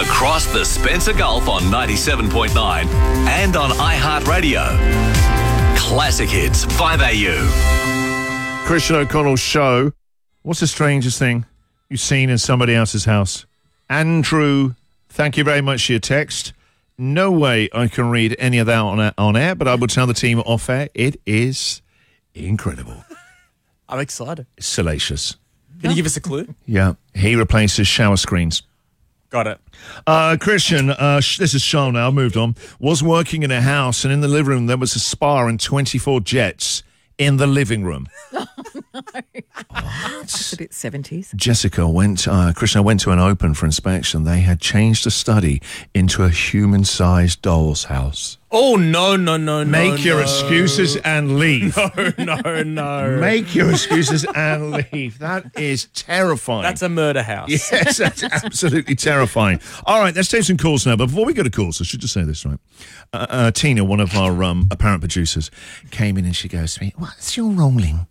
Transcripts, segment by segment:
across the Spencer Gulf on 97.9 and on iHeartRadio. Classic Hits 5AU. Christian O'Connell's show. What's the strangest thing you've seen in somebody else's house? Andrew, thank you very much for your text. No way I can read any of that on air, but I will tell the team off air. It is incredible. I'm excited. It's salacious. Can you give us a clue? Yeah. He replaces shower screens. Got it. Christian, this is Sean now, I've moved on, was working in a house and in the living room there was a spa and 24 jets in the living room. That's a bit 70s. Jessica went, Christian, I went to an open for inspection. They had changed the study into a human-sized doll's house. Oh, no. Make your excuses and leave. No. Make your excuses and leave. That is terrifying. That's a murder house. Yes, that's absolutely terrifying. All right, let's take some calls now. But before we go to calls, I should just say this, right? Tina, one of our apparent producers, came in and she goes to me, What's your ruling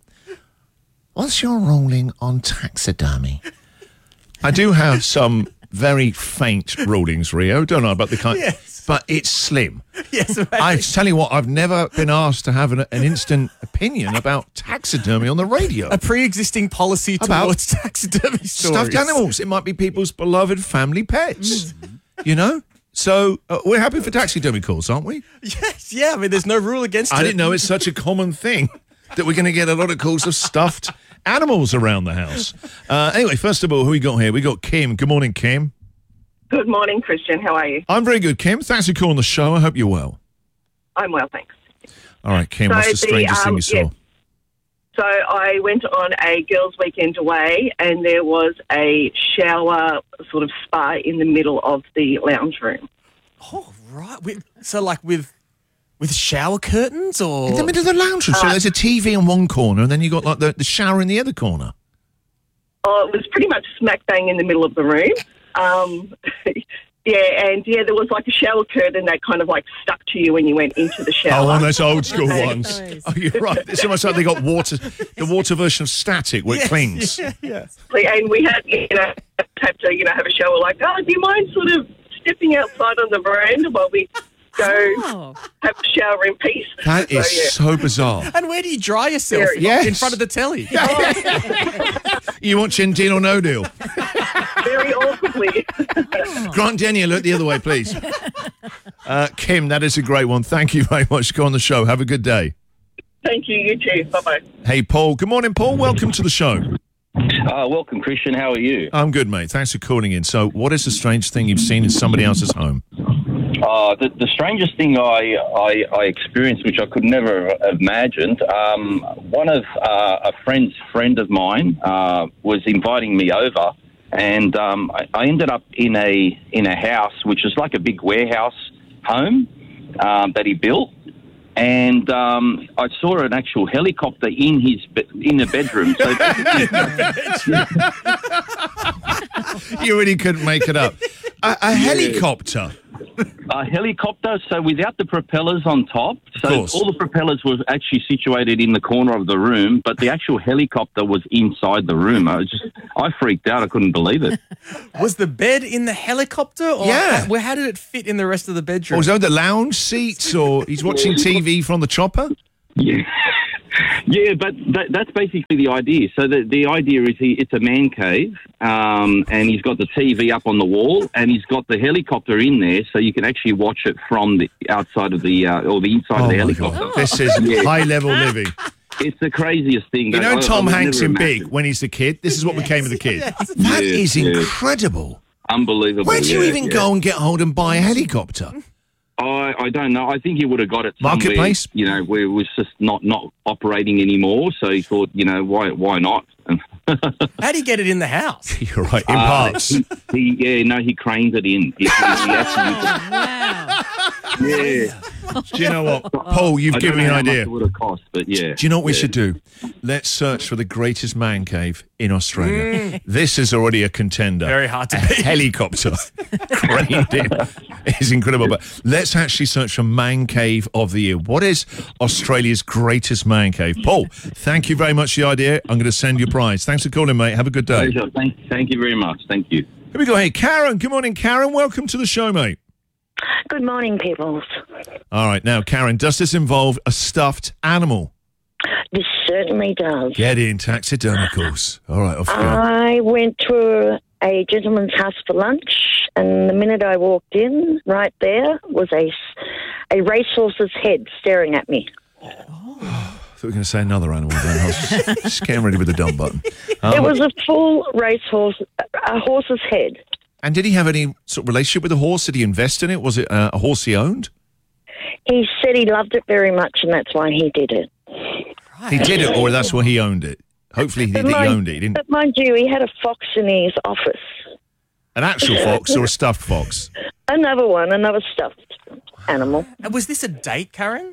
on taxidermy? I do have some very faint rulings, Rio. Don't know about the kind, Yes. but it's slim. Yes, I tell you what, I've never been asked to have an instant opinion about taxidermy on the radio. A pre-existing policy About towards taxidermy stories. Stuffed animals. It might be people's beloved family pets. You know? So we're happy for taxidermy calls, aren't we? Yes, yeah. I mean, there's no rule against it. I didn't know it's such a common thing that we're going to get a lot of calls of stuffed animals around the house. Anyway, first of all, who we got here? We got Kim. Good morning, Kim. Good morning, Christian. How are you? I'm very good, Kim. Thanks for calling the show. I hope you're well. I'm well, thanks. All right, Kim, So what's the strangest thing you saw? yeah. So I went on a girls' weekend away, and there was a shower sort of spa in the middle of the lounge room. Oh, right. With shower curtains or? In the middle of the lounge room. So there's a TV in one corner, and then you got like the shower in the other corner. Oh, it was pretty much smack bang in the middle of the room. There was like a shower curtain that kind of like stuck to you when you went into the shower. Oh, one of those old school ones. Those. Oh, you're right. It's almost like they got the water version of Static where it clings. Yes. And we had, have to, have a shower like, do you mind sort of stepping outside on the veranda while we go have a shower in peace? That is so bizarre. And where do you dry yourself? Yes. In front of the telly. You want chin deal or no deal? Very awkwardly. Grant Denny, look the other way, please. Kim, that is a great one. Thank you very much for going on the show. Have a good day. Thank you. You too. Bye-bye. Hey, Paul. Good morning, Paul. Welcome to the show. Welcome, Christian. How are you? I'm good, mate. Thanks for calling in. So what is the strange thing you've seen in somebody else's home? The strangest thing I experienced, which I could never have imagined, one of a friend of mine was inviting me over, and I ended up in a house which is like a big warehouse home that he built, and I saw an actual helicopter in the bedroom. So You really couldn't make it up. A helicopter. A helicopter, so without the propellers on top. So all the propellers were actually situated in the corner of the room, but the actual helicopter was inside the room. I freaked out. I couldn't believe it. Was the bed in the helicopter? Or Yeah. How did it fit in the rest of the bedroom? Or was that the lounge seats, or he's watching TV from the chopper? Yeah. Yeah, but that's basically the idea. So the idea is it's a man cave, and he's got the TV up on the wall, and he's got the helicopter in there, so you can actually watch it from the outside of the or the inside of the helicopter. God. This is high-level living. It's the craziest thing. You know Tom Hanks in never Big, imagined. when he's the kid? This is what became of the kid. Yes. That Yes, is incredible. Unbelievable. Where do you even go and get hold and buy a helicopter? I don't know. I think he would have got it somewhere, Marketplace? where it was just not operating anymore. So he thought, why not? How do you get it in the house? You're right, in parts. He cranes it in. He actually, Wow. yeah. Do you know what? Paul, you've given me an idea. It would have cost, but yeah. Do you know what we should do? Let's search for the greatest man cave in Australia. This is already a contender. Very hard to A beat. helicopter craned in. It's incredible. But let's actually search for Man Cave of the Year. What is Australia's greatest man cave? Paul, thank you very much for the idea. I'm going to send you a prize. Thanks for calling, mate. Have a good day. Pleasure. Thank you very much. Thank you. Here we go. Hey, Karen. Good morning, Karen. Welcome to the show, mate. Good morning, peoples. All right. Now, Karen, does this involve a stuffed animal? This certainly does. Get in. Taxidermicals. All right. Off you go. I went to a gentleman's house for lunch, and the minute I walked in, right there was a racehorse's head staring at me. I thought we were going to say another animal. Then. I was just getting ready with the dump button. It was a full racehorse, a horse's head. And did he have any sort of relationship with the horse? Did he invest in it? Was it a horse he owned? He said he loved it very much, and that's why he did it. He did it, or that's why he owned it. Hopefully he owned it. He didn't. But mind you, he had a fox in his office. An actual fox or a stuffed fox? Another one, another stuffed animal. And was this a date, Karen?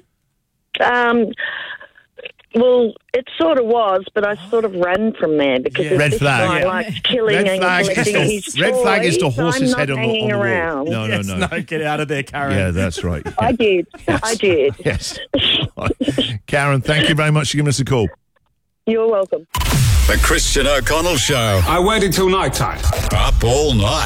Well, it sort of was, but I sort of ran from there because Yeah. if Red this flag. guy likes killing Red and flag collecting is his the, red flag is the toys, horse's I'm head not on the hanging wall. around. No, Yes, no. get out of there, Karen. Yeah, that's right. I did. Yes. I did. Yes. Karen, thank you very much for giving us a call. You're welcome. The Christian O'Connell Show. I waited till night time. Up all night.